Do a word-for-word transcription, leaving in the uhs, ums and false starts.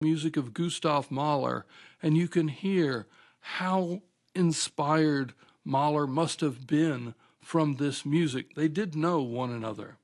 music of Gustav Mahler, and you can hear how inspired Mahler must have been from this music. They did know one another.